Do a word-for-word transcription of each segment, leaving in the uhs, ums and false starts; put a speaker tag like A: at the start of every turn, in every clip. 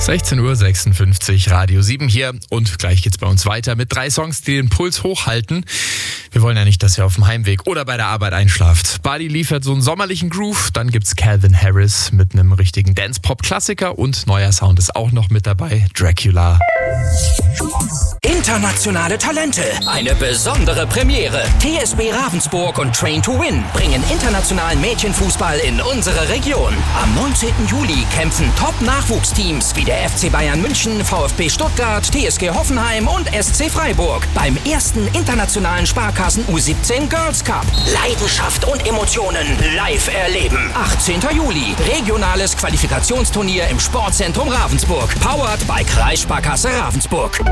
A: sechzehn Uhr sechsundfünfzig, Radio sieben hier und gleich geht's bei uns weiter mit drei Songs, die den Puls hochhalten. Wir wollen ja nicht, dass ihr auf dem Heimweg oder bei der Arbeit einschlaft. Buddy liefert so einen sommerlichen Groove, dann gibt's Calvin Harris mit einem richtigen Dance-Pop-Klassiker und neuer Sound ist auch noch mit dabei, Dracula.
B: Internationale Talente, eine besondere Premiere. T S B Ravensburg und Train to Win bringen internationalen Mädchenfußball in unsere Region. Am neunzehnten Juli kämpfen Top-Nachwuchsteams wie der F C Bayern München, VfB Stuttgart, T S G Hoffenheim und S C Freiburg beim ersten internationalen Sparkassen U siebzehn Girls Cup. Leidenschaft und Emotionen live erleben. achtzehnten Juli, regionales Qualifikationsturnier im Sportzentrum Ravensburg. Powered by Kreissparkasse Ravensburg.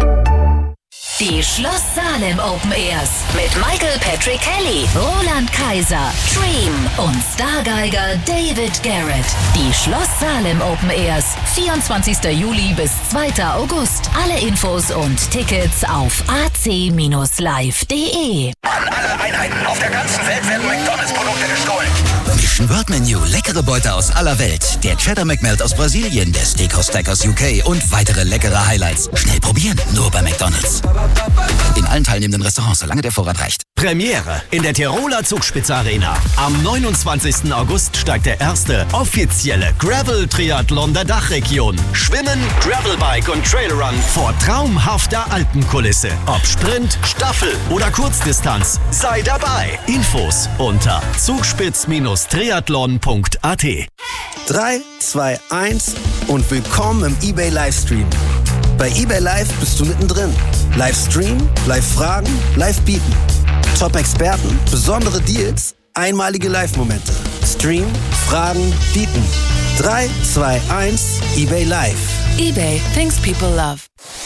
C: Die Schloss Salem Open Airs mit Michael Patrick Kelly, Roland Kaiser, Dream und Stargeiger David Garrett. Die Schloss Salem Open Airs, vierundzwanzigsten Juli bis zweiten August. Alle Infos und Tickets auf a c Bindestrich live punkt de.
D: An alle Einheiten auf der ganzen Welt werden McDonalds-Produkte gestohlen.
E: Mission World Menu, leckere Beute aus aller Welt. Der Cheddar McMelt aus Brasilien, der Steakhouse Stack aus U K und weitere leckere Highlights. Schnell probieren, nur bei McDonalds. In allen teilnehmenden Restaurants, solange der Vorrat reicht.
F: Premiere in der Tiroler Zugspitze Arena. Am neunundzwanzigsten August steigt der erste offizielle Gravel-Triathlon der Dachregion. Schwimmen, Gravelbike und Trailrun vor traumhafter Alpenkulisse. Ob Sprint, Staffel oder Kurzdistanz, sei dabei. Infos unter zugspitz Triathlon punkt a t.
G: drei, zwei, eins und willkommen im eBay Livestream. Bei eBay Live bist du mittendrin. Livestream, Live-Fragen, Live-Bieten. Top-Experten, besondere Deals, einmalige Live-Momente. Stream, Fragen, Bieten. drei, zwei, eins, eBay Live.
H: eBay, things people love.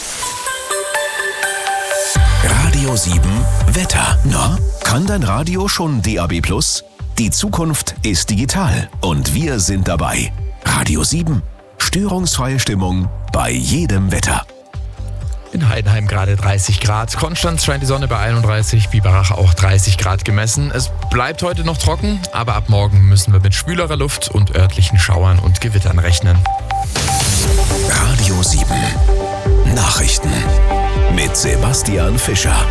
I: Radio sieben Wetter. Na, kann dein Radio schon D A B plus? Die Zukunft ist digital und wir sind dabei. Radio sieben. Störungsfreie Stimmung bei jedem Wetter.
A: In Heidenheim gerade dreißig Grad, Konstanz scheint die Sonne bei einunddreißig, Biberach auch dreißig Grad gemessen. Es bleibt heute noch trocken, aber ab morgen müssen wir mit schwülerer Luft und örtlichen Schauern und Gewittern rechnen.
I: Radio sieben. Nachrichten mit Sebastian Fischer.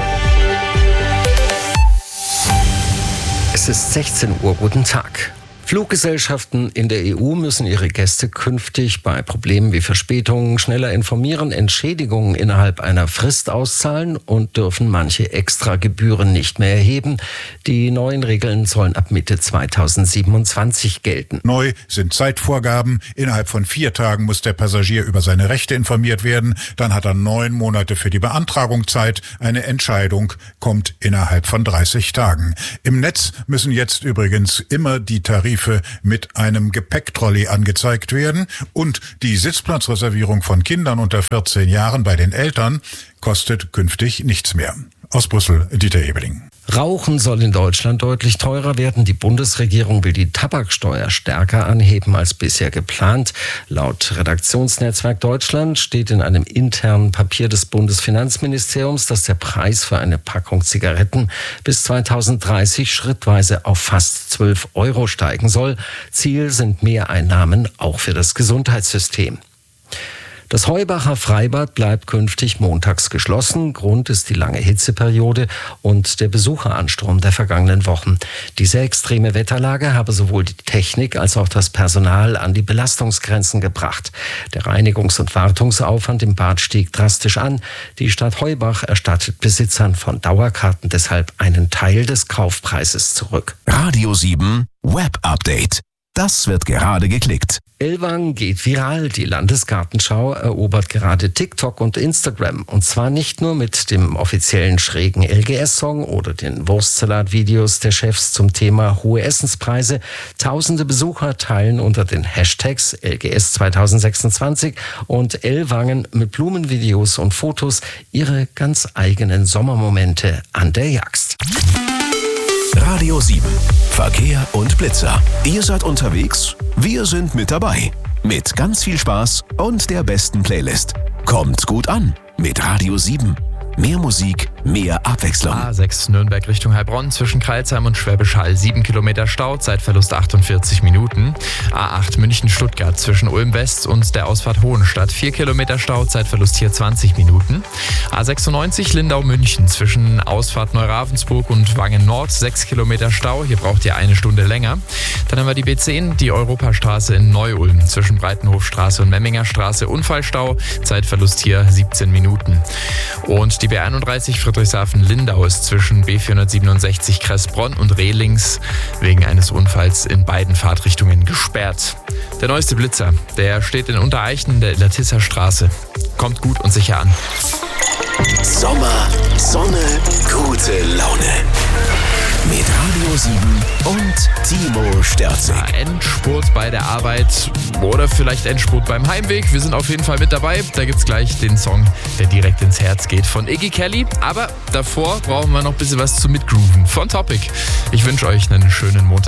J: Es ist sechzehn Uhr, guten Tag. Fluggesellschaften in der E U müssen ihre Gäste künftig bei Problemen wie Verspätungen schneller informieren, Entschädigungen innerhalb einer Frist auszahlen und dürfen manche Extragebühren nicht mehr erheben. Die neuen Regeln sollen ab Mitte zweitausendsiebenundzwanzig gelten.
K: Neu sind Zeitvorgaben. Innerhalb von vier Tagen muss der Passagier über seine Rechte informiert werden. Dann hat er neun Monate für die Beantragung Zeit. Eine Entscheidung kommt innerhalb von dreißig Tagen. Im Netz müssen jetzt übrigens immer die Tarife mit einem Gepäcktrolley angezeigt werden und die Sitzplatzreservierung von Kindern unter vierzehn Jahren bei den Eltern kostet künftig nichts mehr. Aus Brüssel, Dieter Ebeling.
J: Rauchen soll in Deutschland deutlich teurer werden. Die Bundesregierung will die Tabaksteuer stärker anheben als bisher geplant. Laut Redaktionsnetzwerk Deutschland steht in einem internen Papier des Bundesfinanzministeriums, dass der Preis für eine Packung Zigaretten bis zweitausenddreißig schrittweise auf fast zwölf Euro steigen soll. Ziel sind Mehreinnahmen auch für das Gesundheitssystem. Das Heubacher Freibad bleibt künftig montags geschlossen. Grund ist die lange Hitzeperiode und der Besucheransturm der vergangenen Wochen. Diese extreme Wetterlage habe sowohl die Technik als auch das Personal an die Belastungsgrenzen gebracht. Der Reinigungs- und Wartungsaufwand im Bad stieg drastisch an. Die Stadt Heubach erstattet Besitzern von Dauerkarten deshalb einen Teil des Kaufpreises zurück.
I: Radio sieben Web Update. Das wird gerade geklickt.
J: Ellwangen geht viral. Die Landesgartenschau erobert gerade TikTok und Instagram. Und zwar nicht nur mit dem offiziellen schrägen L G S-Song oder den Wurstsalat-Videos der Chefs zum Thema hohe Essenspreise. Tausende Besucher teilen unter den Hashtags L G S zweitausendsechsundzwanzig und Ellwangen mit Blumenvideos und Fotos ihre ganz eigenen Sommermomente an der Jagst.
I: Radio sieben. Verkehr und Blitzer. Ihr seid unterwegs? Wir sind mit dabei. Mit ganz viel Spaß und der besten Playlist. Kommt gut an mit Radio sieben. Mehr Musik, mehr Abwechslung.
A: A sechs Nürnberg Richtung Heilbronn zwischen Crailsheim und Schwäbisch Hall sieben Kilometer Stau, Zeitverlust achtundvierzig Minuten. A acht München-Stuttgart zwischen Ulm West und der Ausfahrt Hohenstadt vier Kilometer Stau, Zeitverlust hier zwanzig Minuten. A sechsundneunzig Lindau-München zwischen Ausfahrt Neuravensburg und Wangen Nord sechs Kilometer Stau, hier braucht ihr eine Stunde länger. Dann haben wir die B zehn, die Europastraße in Neu-Ulm zwischen Breitenhofstraße und Memminger Straße, Unfallstau, Zeitverlust hier siebzehn Minuten. Und die B einunddreißig Friedrichshafen-Lindau ist zwischen B vierhundertsiebenundsechzig Kressbronn und Rehlings wegen eines Unfalls in beiden Fahrtrichtungen gesperrt. Der neueste Blitzer, der steht in Untereichen in der Latisser Straße. Kommt gut und sicher an.
I: Sommer, Sonne, gute Laune. Mit Radio sieben und Timo Sterzig.
A: Ja, Endspurt bei der Arbeit oder vielleicht Endspurt beim Heimweg. Wir sind auf jeden Fall mit dabei. Da gibt's gleich den Song, der direkt ins Herz geht, von Iggy Kelly. Aber davor brauchen wir noch ein bisschen was zum Mitgrooven von Topic. Ich wünsche euch einen schönen Montag.